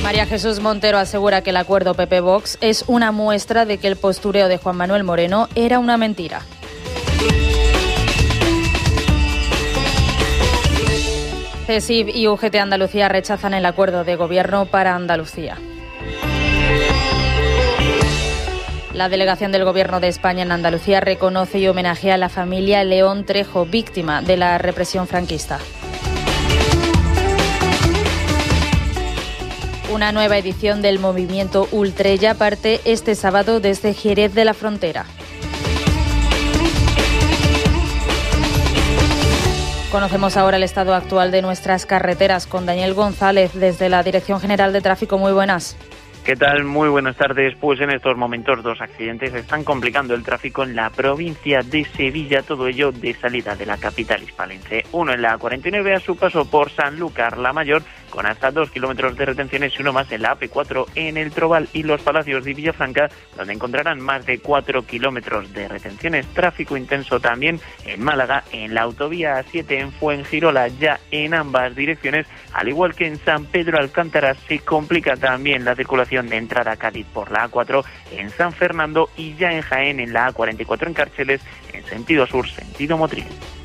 María Jesús Montero asegura que el acuerdo PP-Vox es una muestra de que el postureo de Juan Manuel Moreno era una mentira. CESIF y UGT Andalucía rechazan el acuerdo de gobierno para Andalucía. La delegación del Gobierno de España en Andalucía reconoce y homenajea a la familia León Trejo, víctima de la represión franquista. Una nueva edición del movimiento Ultrella parte este sábado desde Jerez de la Frontera. Conocemos ahora el estado actual de nuestras carreteras con Daniel González desde la Dirección General de Tráfico. Muy buenas. ¿Qué tal? Muy buenas tardes. Pues en estos momentos 2 accidentes están complicando el tráfico en la provincia de Sevilla, todo ello de salida de la capital hispalense. Uno en la A49 a su paso por Sanlúcar la Mayor, con hasta 2 kilómetros de retenciones, y uno más en la AP4 en el Trobal y Los Palacios de Villafranca, donde encontrarán más de 4 kilómetros de retenciones. Tráfico intenso también en Málaga, en la autovía A7 en Fuengirola, ya en ambas direcciones, al igual que en San Pedro Alcántara. Se complica también la circulación de entrada a Cádiz por la A4 en San Fernando, y ya en Jaén en la A44 en Cárceles en sentido sur, sentido Motril.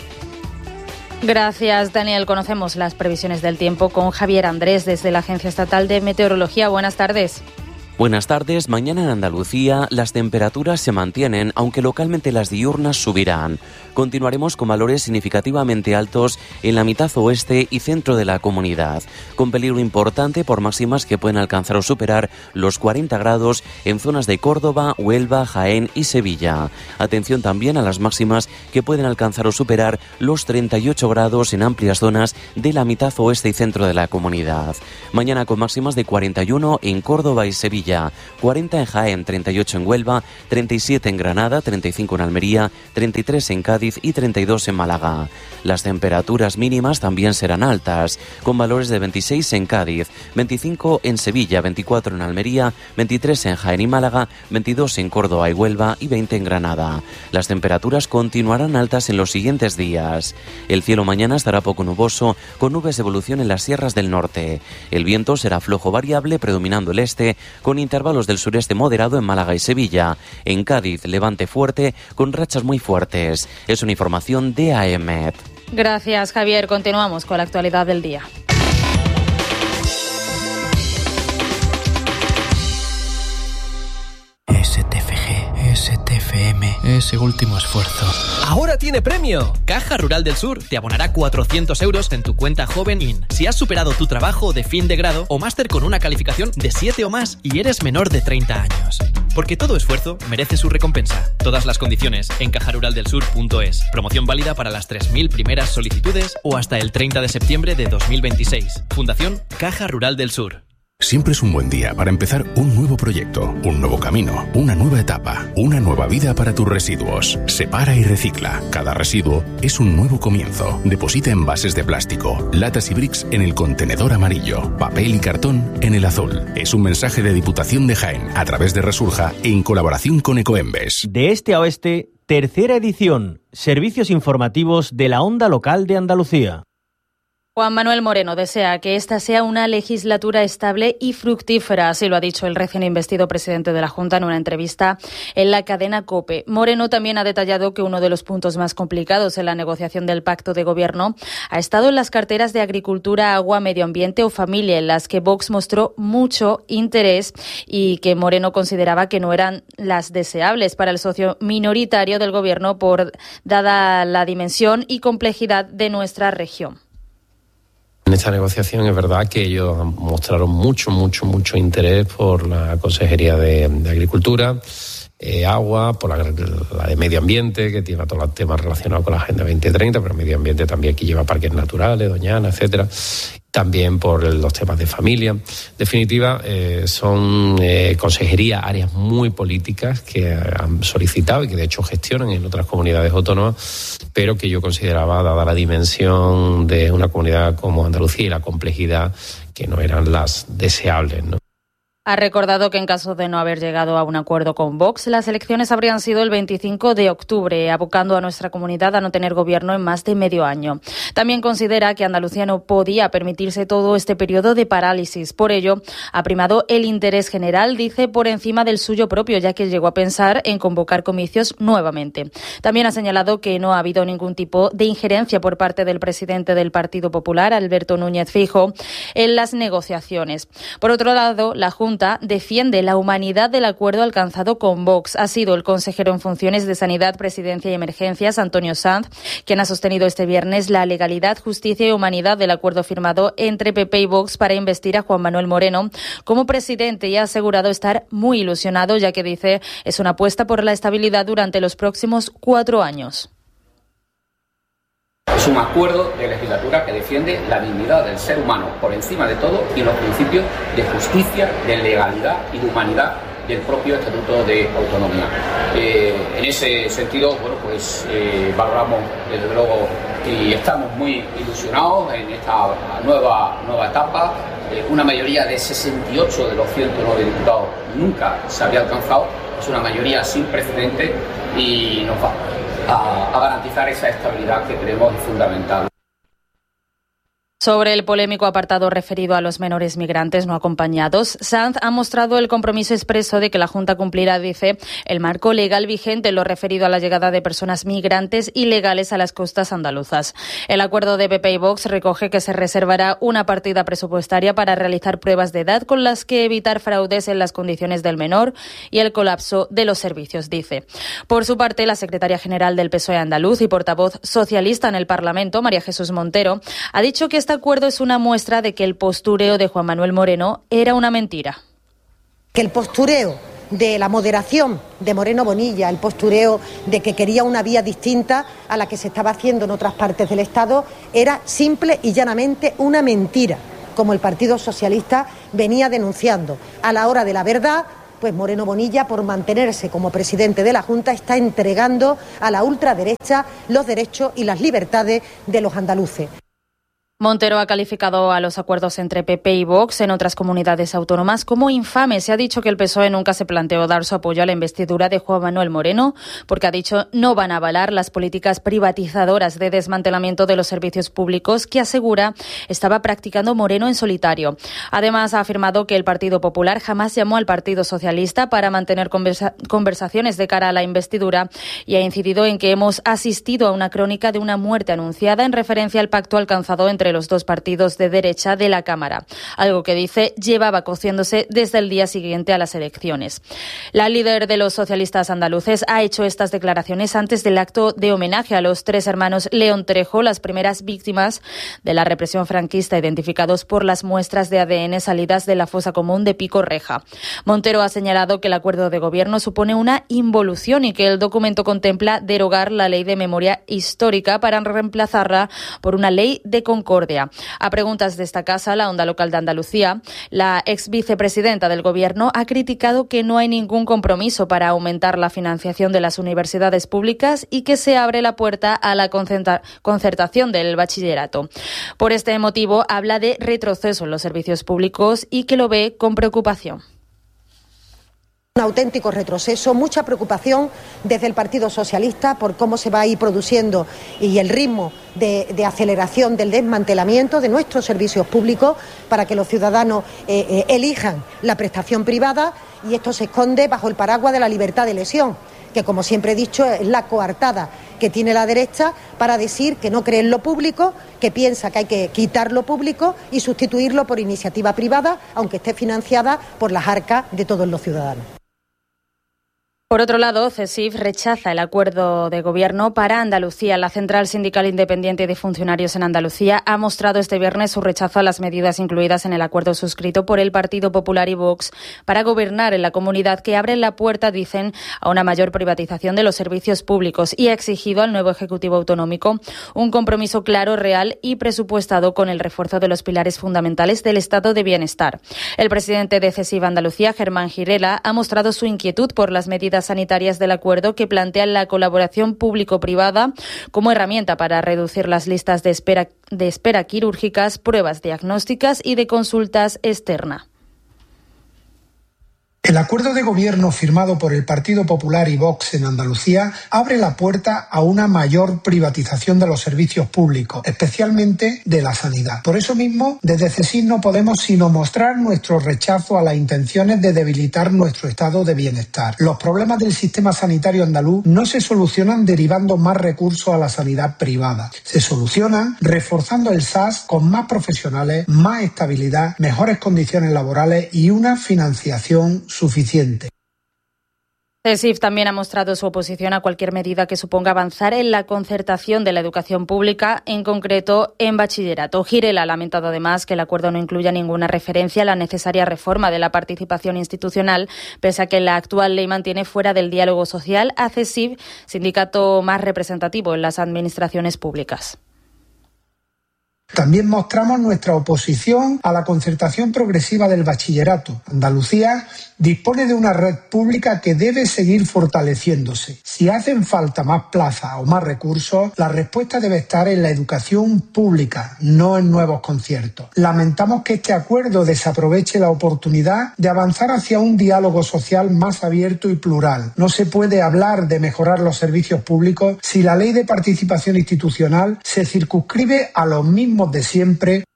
Gracias, Daniel. Conocemos las previsiones del tiempo con Javier Andrés desde la Agencia Estatal de Meteorología. Buenas tardes. Buenas tardes. Mañana en Andalucía las temperaturas se mantienen, aunque localmente las diurnas subirán. Continuaremos con valores significativamente altos en la mitad oeste y centro de la comunidad, con peligro importante por máximas que pueden alcanzar o superar los 40 grados en zonas de Córdoba, Huelva, Jaén y Sevilla. Atención también a las máximas que pueden alcanzar o superar los 38 grados en amplias zonas de la mitad oeste y centro de la comunidad. Mañana con máximas de 41 en Córdoba y Sevilla, 40 en Jaén, 38 en Huelva, 37 en Granada, 35 en Almería, 33 en Cádiz y 32 en Málaga. Las temperaturas mínimas también serán altas, con valores de 26 en Cádiz, 25 en Sevilla, 24 en Almería, 23 en Jaén y Málaga, 22 en Córdoba y Huelva y 20 en Granada. Las temperaturas continuarán altas en los siguientes días. El cielo mañana estará poco nuboso, con nubes de evolución en las sierras del norte. El viento será flojo variable, predominando el este, con intervalos del sureste moderado en Málaga y Sevilla. En Cádiz, levante fuerte, con rachas muy fuertes. Es una información de AEMET. Gracias, Javier. Continuamos con la actualidad del día. STFM, ese último esfuerzo. ¡Ahora tiene premio! Caja Rural del Sur te abonará 400 euros en tu cuenta Joven In si has superado tu trabajo de fin de grado o máster con una calificación de 7 o más y eres menor de 30 años. Porque todo esfuerzo merece su recompensa. Todas las condiciones en cajaruraldelsur.es. Promoción válida para las 3.000 primeras solicitudes o hasta el 30 de septiembre de 2026. Fundación Caja Rural del Sur. Siempre es un buen día para empezar un nuevo proyecto, un nuevo camino, una nueva etapa, una nueva vida para tus residuos. Separa y recicla. Cada residuo es un nuevo comienzo. Deposita envases de plástico, latas y bricks en el contenedor amarillo, papel y cartón en el azul. Es un mensaje de Diputación de Jaén a través de Resurja en colaboración con Ecoembes. De este a oeste, tercera edición. Servicios informativos de la Onda Local de Andalucía. Juan Manuel Moreno desea que esta sea una legislatura estable y fructífera, así lo ha dicho el recién investido presidente de la Junta en una entrevista en la cadena COPE. Moreno también ha detallado que uno de los puntos más complicados en la negociación del pacto de gobierno ha estado en las carteras de Agricultura, Agua, Medio Ambiente o Familia, en las que Vox mostró mucho interés y que Moreno consideraba que no eran las deseables para el socio minoritario del gobierno dada la dimensión y complejidad de nuestra región. En esta negociación es verdad que ellos mostraron mucho interés por la Consejería de Agricultura, Agua, por la de Medio Ambiente, que tiene todos los temas relacionados con la Agenda 2030, pero Medio Ambiente también aquí lleva parques naturales, Doñana, etcétera. También por los temas de familia. En definitiva, son consejerías, áreas muy políticas que han solicitado y que de hecho gestionan en otras comunidades autónomas, pero que yo consideraba, dada la dimensión de una comunidad como Andalucía y la complejidad, que no eran las deseables, ¿no? Ha recordado que en caso de no haber llegado a un acuerdo con Vox, las elecciones habrían sido el 25 de octubre, abocando a nuestra comunidad a no tener gobierno en más de medio año. También considera que Andalucía no podía permitirse todo este periodo de parálisis. Por ello, ha primado el interés general, dice, por encima del suyo propio, ya que llegó a pensar en convocar comicios nuevamente. También ha señalado que no ha habido ningún tipo de injerencia por parte del presidente del Partido Popular, Alberto Núñez Feijóo, en las negociaciones. Por otro lado, la Junta defiende la humanidad del acuerdo alcanzado con Vox. Ha sido el consejero en funciones de Sanidad, Presidencia y Emergencias, Antonio Sanz, quien ha sostenido este viernes la legalidad, justicia y humanidad del acuerdo firmado entre PP y Vox para investir a Juan Manuel Moreno como presidente, y ha asegurado estar muy ilusionado, ya que dice es una apuesta por la estabilidad durante los próximos 4 años. Es un acuerdo de legislatura que defiende la dignidad del ser humano por encima de todo y los principios de justicia, de legalidad y de humanidad del propio Estatuto de Autonomía. En ese sentido, valoramos desde luego y estamos muy ilusionados en esta nueva etapa. Una mayoría de 68 de los 109 diputados nunca se había alcanzado. Es una mayoría sin precedentes y nos va a garantizar esa estabilidad que creemos es fundamental. Sobre el polémico apartado referido a los menores migrantes no acompañados, Sanz ha mostrado el compromiso expreso de que la Junta cumplirá, dice, el marco legal vigente en lo referido a la llegada de personas migrantes ilegales a las costas andaluzas. El acuerdo de PP y Vox recoge que se reservará una partida presupuestaria para realizar pruebas de edad con las que evitar fraudes en las condiciones del menor y el colapso de los servicios, dice. Por su parte, la secretaria general del PSOE andaluz y portavoz socialista en el Parlamento, María Jesús Montero, ha dicho que este acuerdo es una muestra de que el postureo de Juan Manuel Moreno era una mentira. Que el postureo de la moderación de Moreno Bonilla, el postureo de que quería una vía distinta a la que se estaba haciendo en otras partes del Estado, era simple y llanamente una mentira, como el Partido Socialista venía denunciando. A la hora de la verdad, pues Moreno Bonilla, por mantenerse como presidente de la Junta, está entregando a la ultraderecha los derechos y las libertades de los andaluces. Montero ha calificado a los acuerdos entre PP y Vox en otras comunidades autónomas como infames. Se ha dicho que el PSOE nunca se planteó dar su apoyo a la investidura de Juan Manuel Moreno, porque ha dicho no van a avalar las políticas privatizadoras de desmantelamiento de los servicios públicos que, asegura, estaba practicando Moreno en solitario. Además, ha afirmado que el Partido Popular jamás llamó al Partido Socialista para mantener conversaciones de cara a la investidura, y ha incidido en que hemos asistido a una crónica de una muerte anunciada en referencia al pacto alcanzado entre los dos partidos de derecha de la Cámara, algo que dice llevaba cociéndose desde el día siguiente a las elecciones. La líder de los socialistas andaluces ha hecho estas declaraciones antes del acto de homenaje a los 3 hermanos León Trejo, las primeras víctimas de la represión franquista, identificados por las muestras de ADN salidas de la fosa común de Pico Reja. Montero ha señalado que el acuerdo de gobierno supone una involución y que el documento contempla derogar la ley de memoria histórica para reemplazarla por una ley de concordia. A preguntas de esta casa, la Onda Local de Andalucía, la ex vicepresidenta del Gobierno ha criticado que no hay ningún compromiso para aumentar la financiación de las universidades públicas y que se abre la puerta a la concertación del bachillerato. Por este motivo, habla de retroceso en los servicios públicos y que lo ve con preocupación. Un auténtico retroceso, mucha preocupación desde el Partido Socialista por cómo se va a ir produciendo y el ritmo de aceleración del desmantelamiento de nuestros servicios públicos para que los ciudadanos elijan la prestación privada, y esto se esconde bajo el paraguas de la libertad de elección, que, como siempre he dicho, es la coartada que tiene la derecha para decir que no cree en lo público, que piensa que hay que quitar lo público y sustituirlo por iniciativa privada, aunque esté financiada por las arcas de todos los ciudadanos. Por otro lado, CESIF rechaza el acuerdo de gobierno para Andalucía. La Central Sindical Independiente de Funcionarios en Andalucía ha mostrado este viernes su rechazo a las medidas incluidas en el acuerdo suscrito por el Partido Popular y Vox para gobernar en la comunidad, que abren la puerta, dicen, a una mayor privatización de los servicios públicos, y ha exigido al nuevo Ejecutivo Autonómico un compromiso claro, real y presupuestado con el refuerzo de los pilares fundamentales del estado de bienestar. El presidente de CESIF Andalucía, Germán Girela, ha mostrado su inquietud por las medidas sanitarias del acuerdo que plantean la colaboración público-privada como herramienta para reducir las listas de espera quirúrgicas, pruebas diagnósticas y de consultas externas. El acuerdo de gobierno firmado por el Partido Popular y Vox en Andalucía abre la puerta a una mayor privatización de los servicios públicos, especialmente de la sanidad. Por eso mismo, desde CSIC no podemos sino mostrar nuestro rechazo a las intenciones de debilitar nuestro estado de bienestar. Los problemas del sistema sanitario andaluz no se solucionan derivando más recursos a la sanidad privada. Se solucionan reforzando el SAS con más profesionales, más estabilidad, mejores condiciones laborales y una financiación suficiente. CSIC también ha mostrado su oposición a cualquier medida que suponga avanzar en la concertación de la educación pública, en concreto en bachillerato. Girela ha lamentado además que el acuerdo no incluya ninguna referencia a la necesaria reforma de la participación institucional, pese a que la actual ley mantiene fuera del diálogo social a CSIC, sindicato más representativo en las administraciones públicas. También mostramos nuestra oposición a la concertación progresiva del bachillerato. Andalucía dispone de una red pública que debe seguir fortaleciéndose. Si hacen falta más plazas o más recursos, la respuesta debe estar en la educación pública, no en nuevos conciertos. Lamentamos que este acuerdo desaproveche la oportunidad de avanzar hacia un diálogo social más abierto y plural. No se puede hablar de mejorar los servicios públicos si la ley de participación institucional se circunscribe a los mismos de siempre.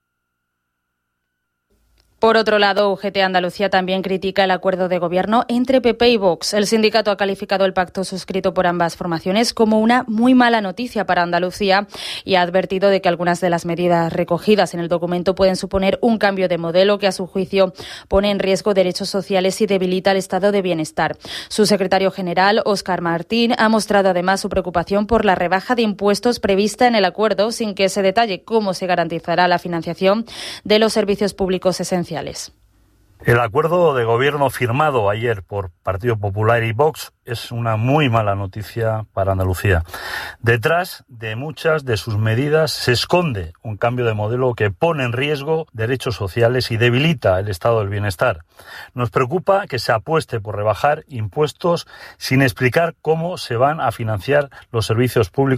Por otro lado, UGT Andalucía también critica el acuerdo de gobierno entre PP y Vox. El sindicato ha calificado el pacto suscrito por ambas formaciones como una muy mala noticia para Andalucía y ha advertido de que algunas de las medidas recogidas en el documento pueden suponer un cambio de modelo que, a su juicio, pone en riesgo derechos sociales y debilita el estado de bienestar. Su secretario general, Óscar Martín, ha mostrado además su preocupación por la rebaja de impuestos prevista en el acuerdo, sin que se detalle cómo se garantizará la financiación de los servicios públicos esenciales. El acuerdo de gobierno firmado ayer por Partido Popular y Vox es una muy mala noticia para Andalucía. Detrás de muchas de sus medidas se esconde un cambio de modelo que pone en riesgo derechos sociales y debilita el estado del bienestar. Nos preocupa que se apueste por rebajar impuestos sin explicar cómo se van a financiar los servicios públicos